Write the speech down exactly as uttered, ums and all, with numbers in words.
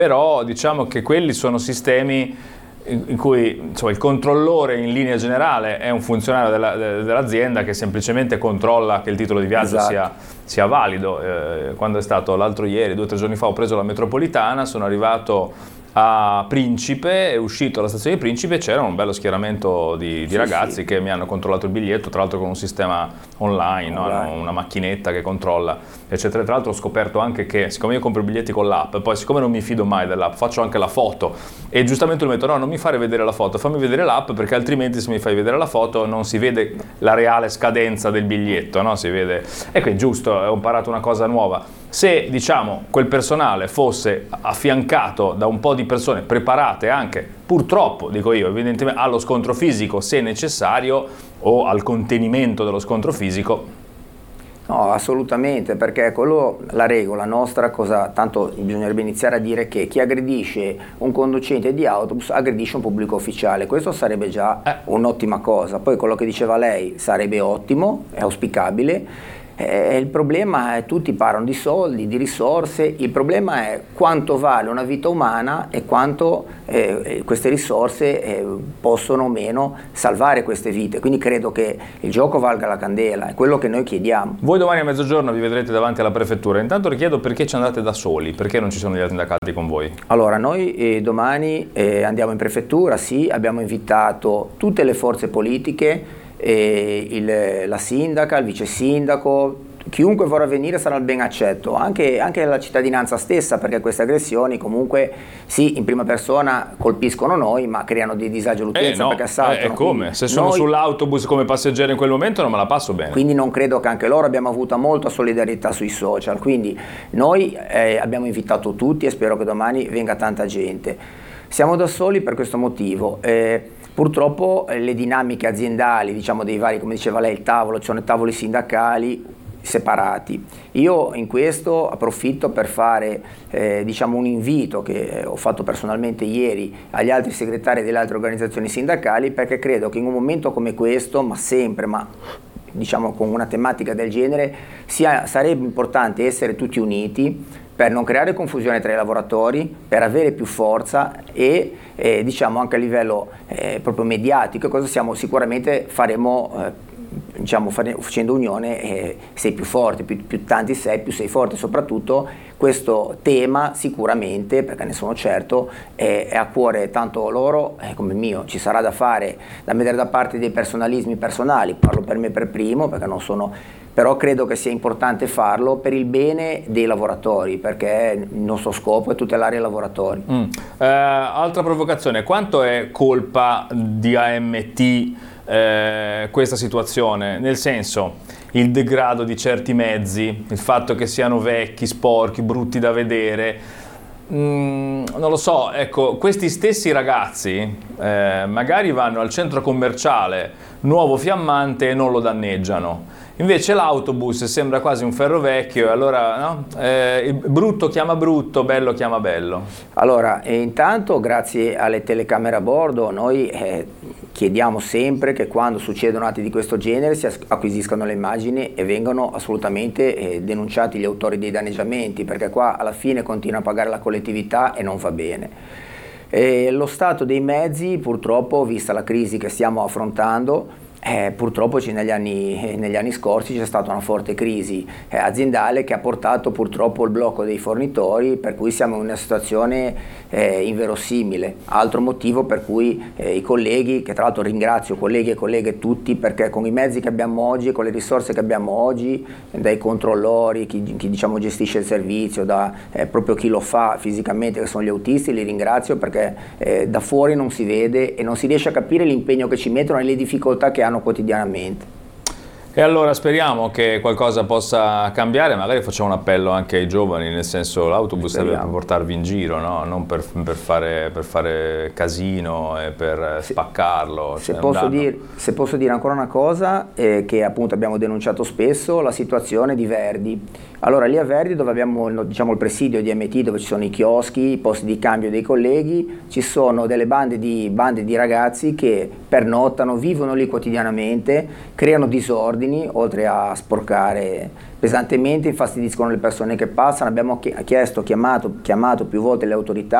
Però diciamo che quelli sono sistemi in cui insomma, il controllore in linea generale è un funzionario della, dell'azienda che semplicemente controlla che il titolo di viaggio esatto. sia, sia valido. Eh, quando è stato l'altro ieri, due o tre giorni fa, ho preso la metropolitana, sono arrivato a Principe, è uscito alla stazione di Principe e c'era un bello schieramento di, di sì, ragazzi sì. che mi hanno controllato il biglietto, tra l'altro con un sistema online, online. No? Una macchinetta che controlla, eccetera. Tra l'altro ho scoperto anche che, siccome io compro i biglietti con l'app, poi siccome non mi fido mai dell'app, faccio anche la foto e giustamente lui mi ha detto no, non mi fare vedere la foto, fammi vedere l'app perché altrimenti se mi fai vedere la foto non si vede la reale scadenza del biglietto, no? Si vede. E qui giusto, ho imparato una cosa nuova. Se diciamo quel personale fosse affiancato da un po' di persone preparate anche, purtroppo dico io, evidentemente allo scontro fisico se necessario o al contenimento dello scontro fisico. No, assolutamente, perché quello, la regola nostra, cosa, tanto bisognerebbe iniziare a dire che chi aggredisce un conducente di autobus aggredisce un pubblico ufficiale, questo sarebbe già eh. un'ottima cosa. Poi quello che diceva lei sarebbe ottimo, è auspicabile. Eh, il problema è tutti parlano di soldi, di risorse, il problema è quanto vale una vita umana e quanto eh, queste risorse eh, possono o meno salvare queste vite, quindi credo che il gioco valga la candela, è quello che noi chiediamo. Voi domani a mezzogiorno vi vedrete davanti alla prefettura, intanto le chiedo perché ci andate da soli, perché non ci sono gli altri sindacati con voi? Allora noi eh, domani eh, andiamo in prefettura, sì, abbiamo invitato tutte le forze politiche, E il, la sindaca, il vice sindaco, chiunque vorrà venire sarà ben accetto, anche, anche la cittadinanza stessa, perché queste aggressioni comunque sì, in prima persona colpiscono noi, ma creano di disagio all'utenza eh no, perché assaltano. Eh, è come? Se sono noi, sull'autobus come passeggero in quel momento non me la passo bene. Quindi non credo che anche loro abbiamo avuto molta solidarietà sui social, quindi noi eh, abbiamo invitato tutti e spero che domani venga tanta gente. Siamo da soli per questo motivo. Eh, Purtroppo eh, le dinamiche aziendali, diciamo dei vari, come diceva lei, il tavolo, ci sono i tavoli sindacali separati. Io in questo approfitto per fare eh, diciamo un invito che ho fatto personalmente ieri agli altri segretari delle altre organizzazioni sindacali, perché credo che in un momento come questo, ma sempre, ma diciamo con una tematica del genere, sia, sarebbe importante essere tutti uniti per non creare confusione tra i lavoratori, per avere più forza e eh, diciamo anche a livello eh, proprio mediatico, cosa siamo sicuramente faremo eh, diciamo fare, facendo unione eh, sei più forte, più, più tanti sei, più sei forte. Soprattutto questo tema sicuramente, perché ne sono certo, è, è a cuore tanto loro eh, come il mio. Ci sarà da fare, da mettere da parte dei personalismi personali, parlo per me per primo perché non sono, però credo che sia importante farlo per il bene dei lavoratori, perché il nostro scopo è tutelare i lavoratori. Mm. Eh, altra provocazione, quanto è colpa di A M T eh, questa situazione? Nel senso, il degrado di certi mezzi, il fatto che siano vecchi, sporchi, brutti da vedere, mm, non lo so, ecco, questi stessi ragazzi eh, magari vanno al centro commerciale nuovo fiammante e non lo danneggiano. Invece l'autobus sembra quasi un ferro vecchio e allora no? eh, brutto chiama brutto, bello chiama bello. Allora, e intanto grazie alle telecamere a bordo noi eh, chiediamo sempre che quando succedono atti di questo genere si acquisiscano le immagini e vengano assolutamente eh, denunciati gli autori dei danneggiamenti, perché qua alla fine continua a pagare la collettività e non va bene. E lo stato dei mezzi, purtroppo, vista la crisi che stiamo affrontando, Eh, purtroppo negli anni, eh, negli anni scorsi c'è stata una forte crisi eh, aziendale che ha portato purtroppo il blocco dei fornitori, per cui siamo in una situazione eh, inverosimile. Altro motivo per cui eh, i colleghi, che tra l'altro ringrazio colleghi e colleghe tutti, perché con i mezzi che abbiamo oggi e con le risorse che abbiamo oggi, dai controllori, chi, chi diciamo gestisce il servizio, da eh, proprio chi lo fa fisicamente, che sono gli autisti, li ringrazio perché eh, da fuori non si vede e non si riesce a capire l'impegno che ci mettono e le difficoltà che hanno quotidianamente. E allora speriamo che qualcosa possa cambiare, magari facciamo un appello anche ai giovani, nel senso l'autobus deve portarvi in giro, no? Non per, per, fare, per fare casino e per se, spaccarlo. Se, cioè posso dir, se posso dire ancora una cosa, eh, che appunto abbiamo denunciato spesso, la situazione di Verdi. Allora lì a Verdi, dove abbiamo diciamo, il presidio di M T, dove ci sono i chioschi, i posti di cambio dei colleghi, ci sono delle bande di, bande di ragazzi che pernottano, vivono lì quotidianamente, creano disordini, ordini, oltre a sporcare pesantemente, infastidiscono le persone che passano. Abbiamo chiesto, chiamato, chiamato più volte le autorità